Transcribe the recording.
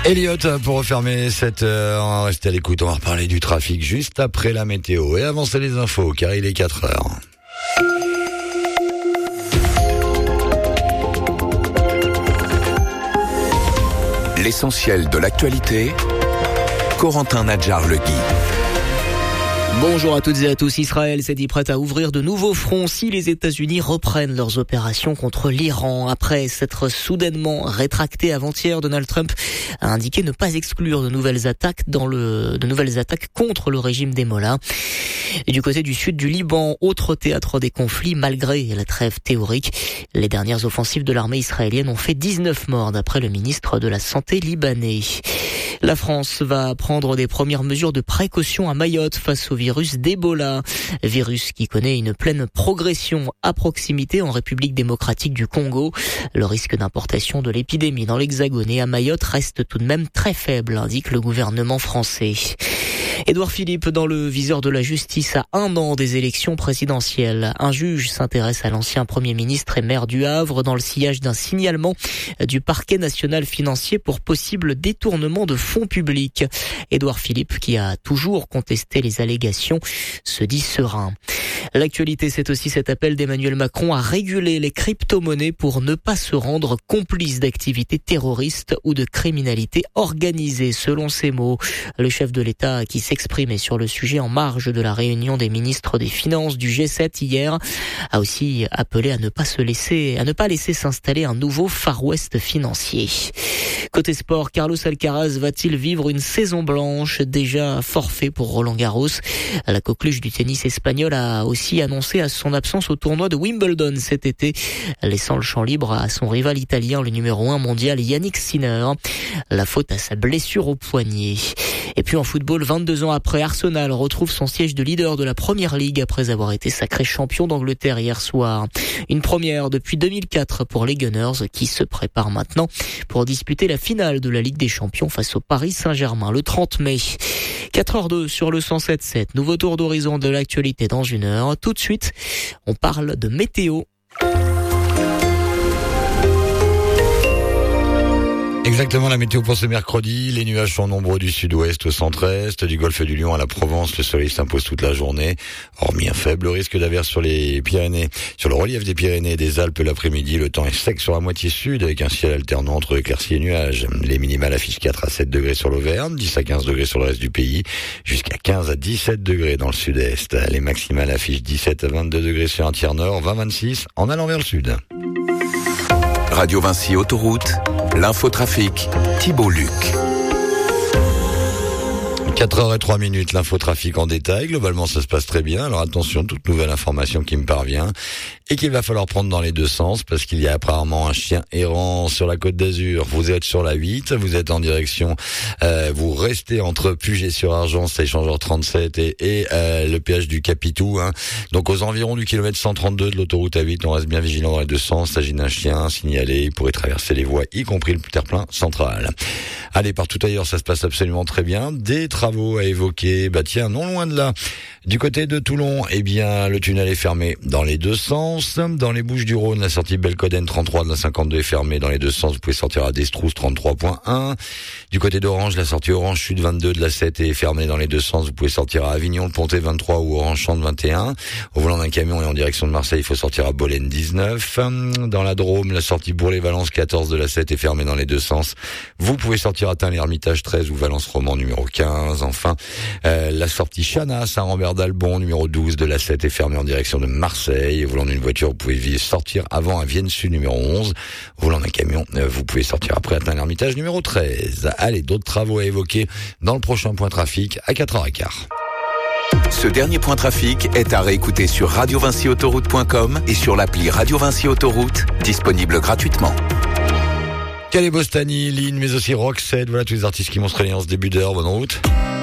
Elliot, pour refermer cette heure, on va rester à l'écoute, on va reparler du trafic juste après la météo. Et avant ça, les infos, car il est 4 heures. L'essentiel de l'actualité, Corentin Nadjar-Legui. Bonjour à toutes et à tous. Israël s'est dit prête à ouvrir de nouveaux fronts si les États-Unis reprennent leurs opérations contre l'Iran. Après s'être soudainement rétracté avant-hier, Donald Trump a indiqué ne pas exclure de nouvelles attaques contre le régime des Mollahs. Et du côté du sud du Liban, autre théâtre des conflits, malgré la trêve théorique, les dernières offensives de l'armée israélienne ont fait 19 morts d'après le ministre de la Santé libanais. La France va prendre des premières mesures de précaution à Mayotte face au virus d'Ebola. Virus qui connaît une pleine progression à proximité en République démocratique du Congo. Le risque d'importation de l'épidémie dans l'Hexagone et à Mayotte reste tout de même très faible, indique le gouvernement français. Édouard Philippe dans le viseur de la justice à 1 an des élections présidentielles. Un juge s'intéresse à l'ancien Premier ministre et maire du Havre dans le sillage d'un signalement du parquet national financier pour possible détournement de fonds publics. Édouard Philippe, qui a toujours contesté les allégations, se dit serein. L'actualité, c'est aussi cet appel d'Emmanuel Macron à réguler les crypto-monnaies pour ne pas se rendre complice d'activités terroristes ou de criminalité organisée, selon ses mots. Le chef de l'État qui s'exprimait sur le sujet en marge de la réunion des ministres des Finances du G7 hier a aussi appelé à ne pas laisser s'installer un nouveau Far West financier. Côté sport, Carlos Alcaraz va-t-il vivre une saison blanche? Déjà forfait pour Roland Garros. La coqueluche du tennis espagnol a aussi annoncé à son absence au tournoi de Wimbledon cet été, laissant le champ libre à son rival italien, le numéro 1 mondial Yannick Sinner. La faute à sa blessure au poignet. Et puis en football, 22 ans après, Arsenal retrouve son siège de leader de la Première Ligue après avoir été sacré champion d'Angleterre hier soir. Une première depuis 2004 pour les Gunners qui se préparent maintenant pour disputer la finale de la Ligue des Champions face au Paris Saint-Germain le 30 mai. 4h02 sur le 107.7. Nouveau tour d'horizon de l'actualité dans 1 heure. Tout de suite, on parle de météo. Exactement la météo pour ce mercredi. Les nuages sont nombreux du sud-ouest au centre-est, du golfe du Lion à la Provence. Le soleil s'impose toute la journée. Hormis un faible risque d'averse sur les Pyrénées, sur le relief des Pyrénées et des Alpes l'après-midi, le temps est sec sur la moitié sud avec un ciel alternant entre éclaircies et nuages. Les minimales affichent 4 à 7 degrés sur l'Auvergne, 10 à 15 degrés sur le reste du pays, jusqu'à 15 à 17 degrés dans le sud-est. Les maximales affichent 17 à 22 degrés sur un tiers nord, 20-26 en allant vers le sud. Radio Vinci Autoroute, l'infotrafic, Thibault Luc. 4h03, l'infotrafic en détail. Globalement, ça se passe très bien. Alors attention, toute nouvelle information qui me parvient et qu'il va falloir prendre dans les deux sens parce qu'il y a apparemment un chien errant sur la Côte d'Azur. Vous êtes sur la 8, vous êtes en direction, vous restez entre Puget-sur-Argence, échangeur 37 et le péage du Capitou. Donc aux environs du kilomètre 132 de l'autoroute A8, on reste bien vigilant dans les deux sens. Il s'agit d'un chien signalé, il pourrait traverser les voies, y compris le terre-plein central. Allez, partout ailleurs, ça se passe absolument très bien. Des travaux à évoquer, non loin de là. Du côté de Toulon, le tunnel est fermé dans les deux sens. Dans les Bouches-du-Rhône, la sortie Belcoden 33 de la 52 est fermée dans les deux sens. Vous pouvez sortir à Destrous 33.1. Du côté d'Orange, la sortie Orange Sud 22 de la 7 est fermée dans les deux sens. Vous pouvez sortir à Avignon, le Pontet 23 ou Orange Champ 21. Au volant d'un camion et en direction de Marseille, il faut sortir à Bolène 19. Dans la Drôme, la sortie Bourg-les-Valences 14 de la 7 est fermée dans les deux sens. Vous pouvez sortir à Tain-l'Hermitage 13 ou Valence-Roman numéro 15. Enfin, la sortie Chanas à Rambert-d'Albon numéro 12 de la 7 est fermée en direction de Marseille. Au volant d'une voiture, vous pouvez sortir avant à Vienne-Sud numéro 11. Au volant d'un camion, vous pouvez sortir après à Tain-l'Hermitage numéro 13. Allez, d'autres travaux à évoquer dans le prochain point trafic à 4h15. Ce dernier point trafic est à réécouter sur radiovinciautoroute.com et sur l'appli Radio Vinci Autoroute, disponible gratuitement. Calais Bostani, Lynn, mais aussi Roxette, voilà tous les artistes qui montrent en ce début d'heure. Bonne route.